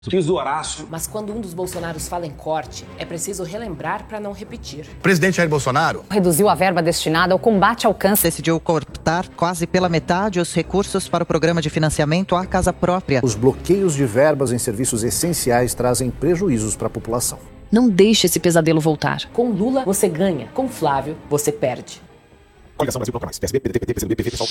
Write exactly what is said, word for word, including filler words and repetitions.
Diz o Horácio. Mas quando um dos Bolsonaros fala em corte, é preciso relembrar para não repetir. O presidente Jair Bolsonaro reduziu a verba destinada ao combate ao câncer. Decidiu cortar quase pela metade os recursos para o programa de financiamento à casa própria. Os bloqueios de verbas em serviços essenciais trazem prejuízos para a população. Não deixe esse pesadelo voltar. Com Lula, você ganha. Com Flávio, você perde. Coligação Brasil Procura Mais. P S B, P D T, P T, P C do B, P V, P SOL.